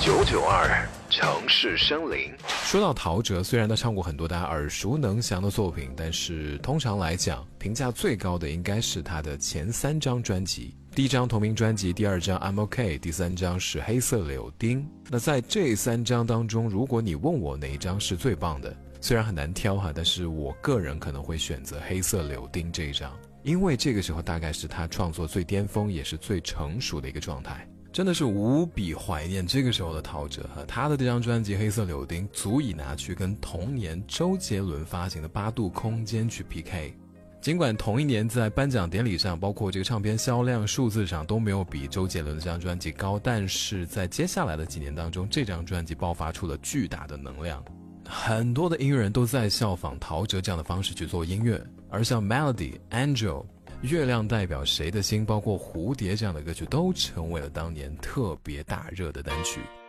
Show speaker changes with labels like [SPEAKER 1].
[SPEAKER 1] 992城市生灵。
[SPEAKER 2] 说到陶喆，虽然他唱过很多大家耳熟能详的作品，但是通常来讲，评价最高的应该是他的前3张专辑。第一张同名专辑，第2张 I'm OK， 第3张是黑色柳丁。那在这3张当中，如果你问我哪一张是最棒的，虽然很难挑哈，但是我个人可能会选择黑色柳丁这一张，因为这个时候大概是他创作最巅峰也是最成熟的一个状态，真的是无比怀念这个时候的陶喆哈。他的这张专辑黑色柳丁足以拿去跟同年周杰伦发行的8度空间去 PK。尽管同一年在颁奖典礼上，包括这个唱片销量数字上都没有比周杰伦的这张专辑高，但是在接下来的几年当中，这张专辑爆发出了巨大的能量，很多的音乐人都在效仿陶喆这样的方式去做音乐。而像 Melody、Angel、月亮代表谁的心，包括蝴蝶这样的歌曲都成为了当年特别大热的单曲。